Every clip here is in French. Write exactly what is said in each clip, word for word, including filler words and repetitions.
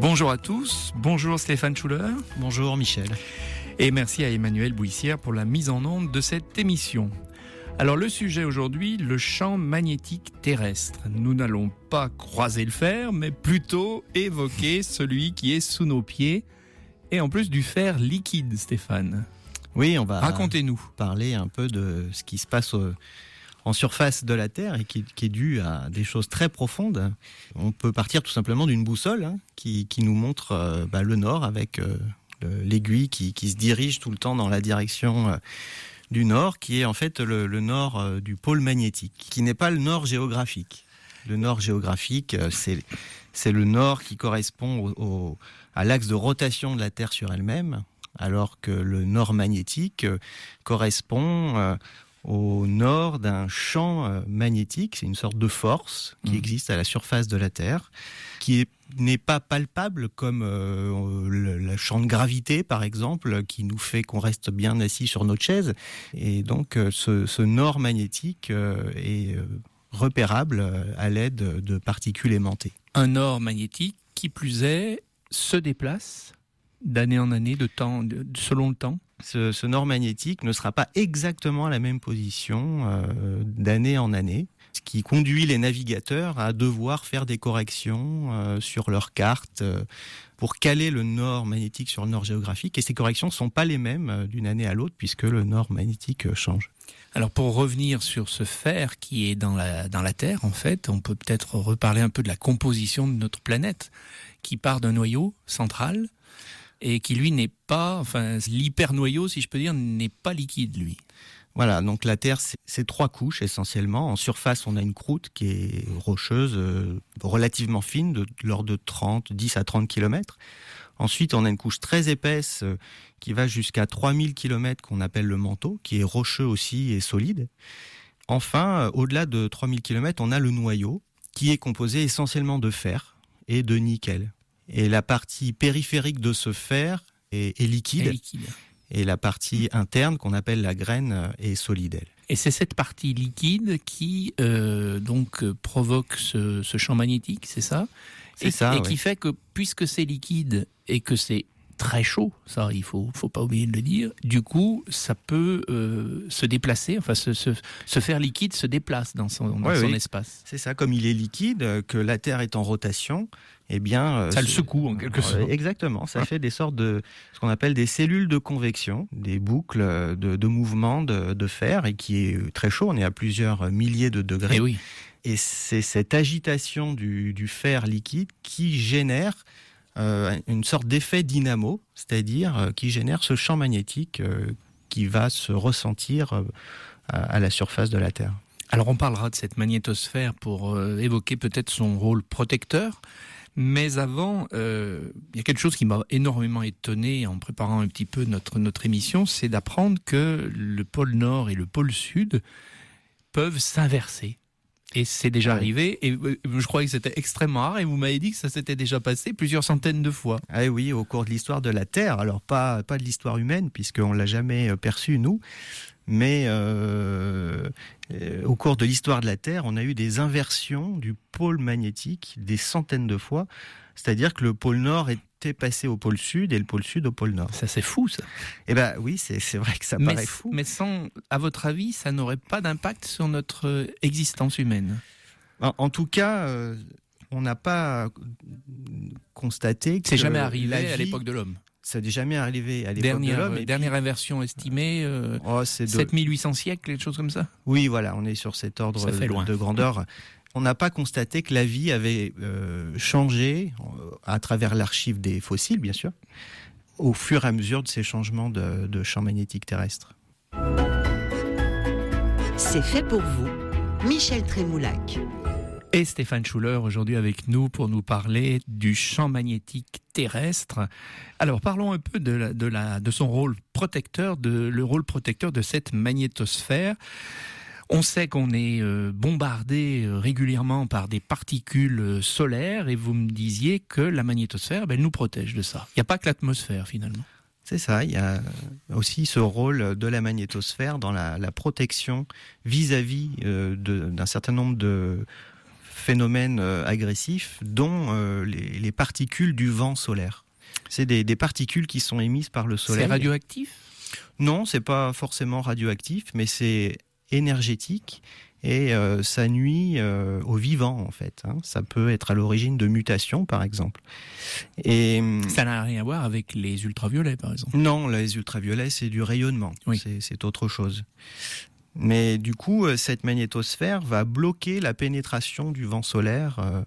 Bonjour à tous, bonjour Stéphane Schuller. Bonjour Michel. Et merci à Emmanuel Bouissière pour la mise en onde de cette émission. Alors le sujet aujourd'hui, le champ magnétique terrestre. Nous n'allons pas croiser le fer, mais plutôt évoquer celui qui est sous nos pieds. Et en plus du fer liquide, Stéphane. Oui, on va Racontez-nous. parler un peu de ce qui se passe au, en surface de la Terre et qui, qui est dû à des choses très profondes. On peut partir tout simplement d'une boussole hein, qui, qui nous montre euh, bah, le nord avec euh, le, l'aiguille qui, qui se dirige tout le temps dans la direction euh, du nord, qui est en fait le, le nord euh, du pôle magnétique, qui n'est pas le nord géographique. Le nord géographique, euh, c'est, c'est le nord qui correspond au, au, à l'axe de rotation de la Terre sur elle-même, alors que le nord magnétique euh, correspond euh, au nord d'un champ euh, magnétique. C'est une sorte de force qui mmh. existe à la surface de la Terre, qui est, n'est pas palpable comme euh, le, le champ de gravité, par exemple, qui nous fait qu'on reste bien assis sur notre chaise. Et donc, euh, ce, ce nord magnétique euh, est euh, repérable à l'aide de particules aimantées. Un nord magnétique, qui plus est, se déplace d'année en année, de temps, de, selon le temps. Ce, ce nord magnétique ne sera pas exactement à la même position euh, d'année en année, ce qui conduit les navigateurs à devoir faire des corrections euh, sur leur carte euh, pour caler le nord magnétique sur le nord géographique. Et ces corrections ne sont pas les mêmes euh, d'une année à l'autre puisque le nord magnétique euh, change. Alors pour revenir sur ce fer qui est dans la, dans la Terre, en fait, on peut peut-être reparler un peu de la composition de notre planète, qui part d'un noyau central, et qui lui n'est pas, enfin l'hypernoyau si je peux dire, n'est pas liquide lui. Voilà, donc la Terre c'est, c'est trois couches essentiellement. En surface on a une croûte qui est rocheuse, euh, relativement fine, de, de l'ordre de trente, dix à trente kilomètres. Ensuite on a une couche très épaisse euh, qui va jusqu'à trois mille kilomètres qu'on appelle le manteau, qui est rocheux aussi et solide. Enfin, euh, au-delà de trois mille kilomètres, on a le noyau qui est composé essentiellement de fer et de nickel. Et la partie périphérique de ce fer est, est liquide, est liquide. Et la partie interne, qu'on appelle la graine, est solide, elle. Et c'est cette partie liquide qui euh, donc provoque ce, ce champ magnétique, c'est ça ? C'est et, ça, Et oui. qui fait que, puisque c'est liquide et que c'est très chaud, ça il faut faut pas oublier de le dire. Du coup, ça peut euh, se déplacer, enfin ce ce ce fer liquide se déplace dans son dans ouais, son oui. espace. C'est ça, comme il est liquide, que la Terre est en rotation, eh bien ça euh, le secoue en quelque sorte. Exactement, ça fait des sortes de ce qu'on appelle des cellules de convection, des boucles de, de mouvement de, de fer et qui est très chaud. On est à plusieurs milliers de degrés. Et oui. Et c'est cette agitation du, du fer liquide qui génère Euh, une sorte d'effet dynamo, c'est-à-dire euh, qui génère ce champ magnétique euh, qui va se ressentir euh, à, à la surface de la Terre. Alors on parlera de cette magnétosphère pour euh, évoquer peut-être son rôle protecteur, mais avant, euh, il y a quelque chose qui m'a énormément étonné en préparant un petit peu notre, notre émission, c'est d'apprendre que le pôle Nord et le pôle Sud peuvent s'inverser. Et c'est déjà arrivé, et je croyais que c'était extrêmement rare, et vous m'avez dit que ça s'était déjà passé plusieurs centaines de fois. Ah oui, au cours de l'histoire de la Terre, alors pas, pas de l'histoire humaine, puisqu'on ne l'a jamais perçu, nous, mais euh, euh, au cours de l'histoire de la Terre, on a eu des inversions du pôle magnétique des centaines de fois, c'est-à-dire que le pôle Nord était passé au pôle Sud, et le pôle Sud au pôle Nord. Ça c'est fou ça. Eh ben oui, c'est, c'est vrai que ça mais, paraît fou. Mais sans, à votre avis, ça n'aurait pas d'impact sur notre existence humaine ? En, en tout cas, euh, on n'a pas constaté que c'est jamais arrivé la vie, à l'époque de l'homme. Ça n'est jamais arrivé à l'époque dernière, de l'homme. Et dernière puis, inversion estimée, euh, oh, c'est de... sept mille huit cents siècles, quelque chose comme ça ? Oui, voilà, on est sur cet ordre de, de grandeur. On n'a pas constaté que la vie avait euh, changé euh, à travers l'archive des fossiles, bien sûr, au fur et à mesure de ces changements de, de champ magnétique terrestre. C'est fait pour vous, Michel Trémoulac. Et Stéphane Schuller aujourd'hui avec nous pour nous parler du champ magnétique terrestre. Alors parlons un peu de, la, de, la, de son rôle protecteur, de, le rôle protecteur de cette magnétosphère. On sait qu'on est bombardé régulièrement par des particules solaires et vous me disiez que la magnétosphère, ben, elle nous protège de ça. Il n'y a pas que l'atmosphère finalement. C'est ça, il y a aussi ce rôle de la magnétosphère dans la, la protection vis-à-vis euh, de, d'un certain nombre de phénomènes euh, agressifs, dont euh, les, les particules du vent solaire. C'est des, des particules qui sont émises par le soleil. C'est radioactif ? Non, c'est pas forcément radioactif, mais c'est énergétique et euh, ça nuit euh, aux vivants en fait. Hein. Ça peut être à l'origine de mutations, par exemple. Et ça n'a rien à voir avec les ultraviolets, par exemple. Non, les ultraviolets, c'est du rayonnement. Oui. C'est, c'est autre chose. Mais du coup, cette magnétosphère va bloquer la pénétration du vent solaire euh,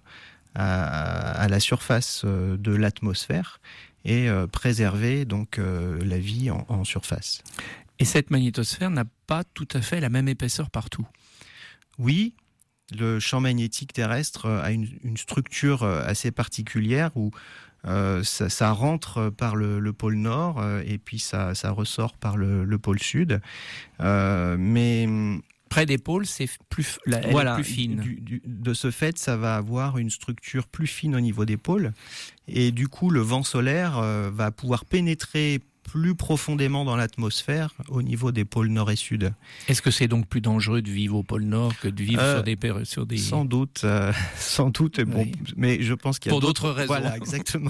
à, à la surface de l'atmosphère et euh, préserver donc euh, la vie en, en surface. Et cette magnétosphère n'a pas tout à fait la même épaisseur partout. Oui, le champ magnétique terrestre a une, une structure assez particulière où euh, ça, ça rentre par le, le pôle nord euh, et puis ça, ça ressort par le, le pôle sud. Euh, mais près des pôles, c'est plus, la, elle voilà, est plus fine. Du, du, de ce fait, ça va avoir une structure plus fine au niveau des pôles. Et du coup, le vent solaire euh, va pouvoir pénétrer plus profondément dans l'atmosphère au niveau des pôles nord et sud. Est-ce que c'est donc plus dangereux de vivre au pôle nord que de vivre euh, sur, des, sur des... Sans doute, euh, sans doute. Bon, oui. Mais je pense qu'il y a pour d'autres, d'autres raisons. Voilà, exactement.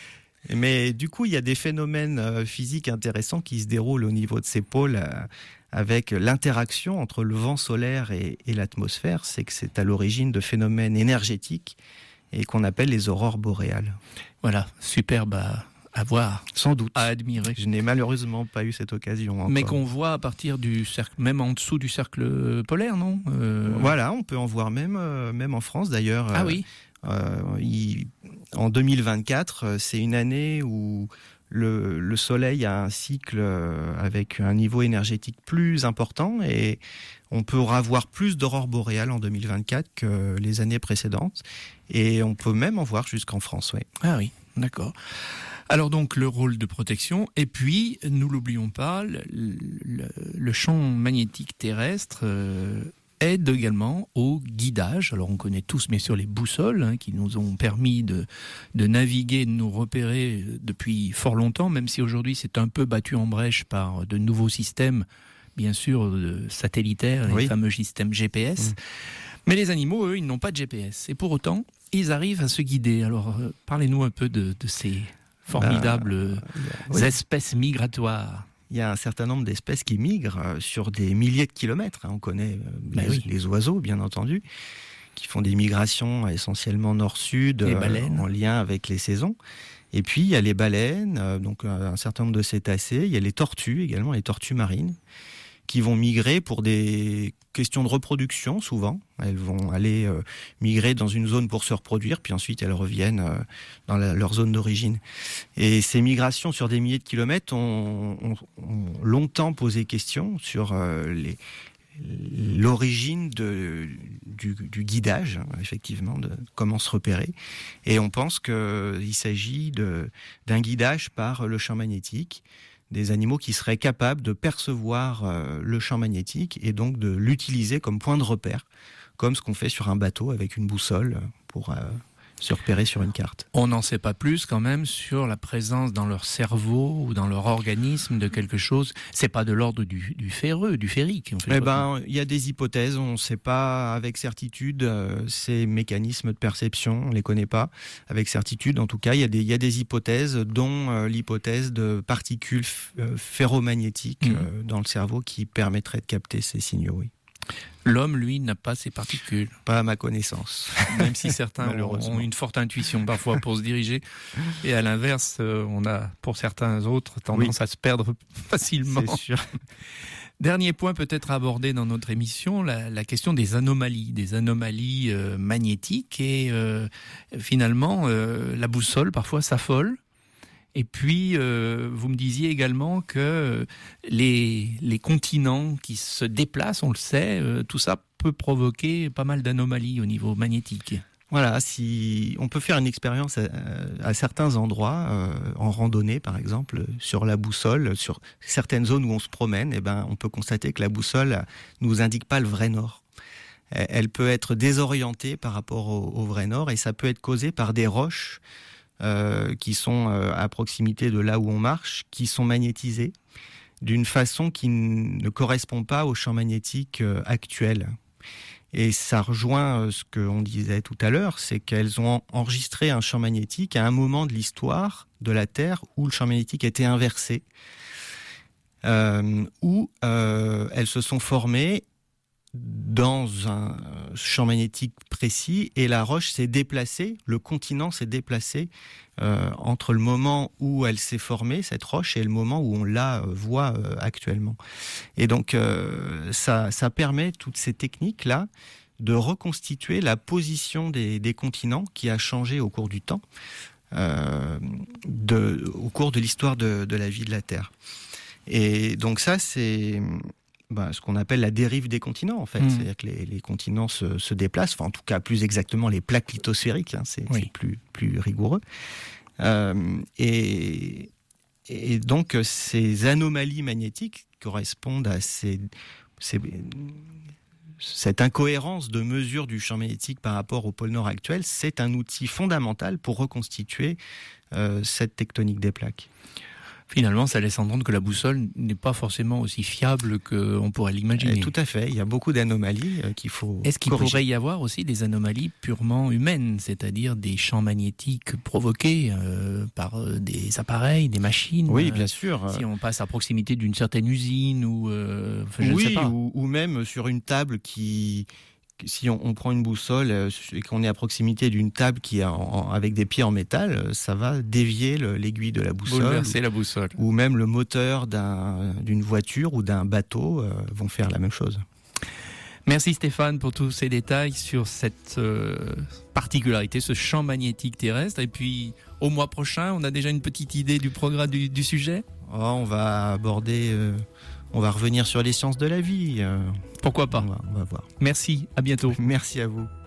Mais du coup, il y a des phénomènes euh, physiques intéressants qui se déroulent au niveau de ces pôles euh, avec l'interaction entre le vent solaire et, et l'atmosphère. C'est que c'est à l'origine de phénomènes énergétiques et qu'on appelle les aurores boréales. Voilà, superbe à, à voir. Sans doute. À admirer. Je n'ai malheureusement pas eu cette occasion encore. Mais qu'on voit à partir du cercle, même en dessous du cercle polaire, non euh... Voilà, on peut en voir même, euh, même en France d'ailleurs. Ah oui. Euh, il, en deux mille vingt-quatre, c'est une année où le, le Soleil a un cycle avec un niveau énergétique plus important et on pourra voir plus d'aurores boréales en deux mille vingt-quatre que les années précédentes. Et on peut même en voir jusqu'en France. Ouais. Ah oui, d'accord. Alors donc le rôle de protection, et puis, nous l'oublions pas, le, le, le champ magnétique terrestre euh, aide également au guidage. Alors on connaît tous bien sûr les boussoles hein, qui nous ont permis de, de naviguer, de nous repérer depuis fort longtemps, même si aujourd'hui c'est un peu battu en brèche par de nouveaux systèmes, bien sûr de satellitaires, les oui. fameux systèmes G P S. Mmh. Mais les animaux, eux, ils n'ont pas de G P S. Et pour autant, ils arrivent à se guider. Alors euh, parlez-nous un peu de, de ces formidables bah, oui. espèces migratoires. Il y a un certain nombre d'espèces qui migrent sur des milliers de kilomètres. On connaît bah les, oui. les oiseaux, bien entendu, qui font des migrations essentiellement nord-sud, les baleines. en lien avec les saisons. Et puis, il y a les baleines, donc un certain nombre de cétacés. Il y a les tortues également, les tortues marines, qui vont migrer pour des questions de reproduction, souvent. Elles vont aller euh, migrer dans une zone pour se reproduire, puis ensuite elles reviennent euh, dans la, leur zone d'origine. Et ces migrations sur des milliers de kilomètres ont, ont, ont longtemps posé question sur euh, les, l'origine de, du, du guidage, hein, effectivement, de comment se repérer. Et on pense qu'il s'agit de, d'un guidage par le champ magnétique, des animaux qui seraient capables de percevoir euh, le champ magnétique et donc de l'utiliser comme point de repère, comme ce qu'on fait sur un bateau avec une boussole pour euh, se repérer sur une carte. On n'en sait pas plus quand même sur la présence dans leur cerveau ou dans leur organisme de quelque chose. C'est pas de l'ordre du, du ferreux, du ferrique. Eh ben, il y a des hypothèses. On ne sait pas avec certitude euh, ces mécanismes de perception. On les connaît pas avec certitude. En tout cas, il y a des, il y a des hypothèses, dont euh, l'hypothèse de particules f- euh, ferromagnétiques mmh. euh, dans le cerveau qui permettraient de capter ces signaux. Oui. L'homme, lui, n'a pas ces particules. Pas à ma connaissance. Même si certains ont une forte intuition parfois pour se diriger. Et à l'inverse, on a, pour certains autres, tendance oui. à se perdre facilement. C'est sûr. Dernier point peut-être à aborder dans notre émission, la, la question des anomalies, des anomalies euh, magnétiques. Et euh, finalement, euh, la boussole, parfois, s'affole. Et puis, euh, vous me disiez également que les, les continents qui se déplacent, on le sait, euh, tout ça peut provoquer pas mal d'anomalies au niveau magnétique. Voilà, si on peut faire une expérience à, à certains endroits, euh, en randonnée par exemple, sur la boussole, sur certaines zones où on se promène, eh ben, on peut constater que la boussole nous indique pas le vrai nord. Elle peut être désorientée par rapport au, au vrai nord et ça peut être causé par des roches Euh, qui sont euh, à proximité de là où on marche, qui sont magnétisés d'une façon qui n- ne correspond pas au champ magnétique euh, actuel. Et ça rejoint ce qu'on disait tout à l'heure, c'est qu'elles ont enregistré un champ magnétique à un moment de l'histoire de la Terre où le champ magnétique était inversé, euh, où euh, elles se sont formées dans un champ magnétique précis et la roche s'est déplacée, le continent s'est déplacé euh, entre le moment où elle s'est formée, cette roche, et le moment où on la euh, voit euh, actuellement. Et donc euh, ça, ça permet, toutes ces techniques-là, de reconstituer la position des, des continents qui a changé au cours du temps, euh, de, au cours de l'histoire de, de la vie de la Terre. Et donc ça, c'est... Ben, ce qu'on appelle la dérive des continents, en fait. Mmh. C'est-à-dire que les, les continents se, se déplacent, enfin, en tout cas, plus exactement, les plaques lithosphériques, hein, c'est, oui. c'est plus, plus rigoureux. Euh, et, et donc, ces anomalies magnétiques correspondent à ces, ces, cette incohérence de mesure du champ magnétique par rapport au pôle Nord actuel. C'est un outil fondamental pour reconstituer euh, cette tectonique des plaques. Finalement, ça laisse entendre que la boussole n'est pas forcément aussi fiable qu'on pourrait l'imaginer. Tout à fait, il y a beaucoup d'anomalies qu'il faut Est-ce qu'il corriger. pourrait y avoir aussi des anomalies purement humaines, c'est-à-dire des champs magnétiques provoqués euh, par des appareils, des machines? Oui, bien sûr. Si on passe à proximité d'une certaine usine ou... Euh, enfin, je oui, ne sais pas. Ou, ou même sur une table qui... Si on, on prend une boussole et qu'on est à proximité d'une table qui est en, en, avec des pieds en métal, ça va dévier le, l'aiguille de la boussole. Bouleverser la boussole. Ou même le moteur d'un, d'une voiture ou d'un bateau euh, vont faire la même chose. Merci Stéphane pour tous ces détails sur cette euh, particularité, ce champ magnétique terrestre. Et puis au mois prochain, on a déjà une petite idée du programme du, du sujet. Oh, on va aborder... Euh, On va revenir sur les sciences de la vie. Pourquoi pas ? On va, on va voir. Merci, à bientôt. Merci à vous.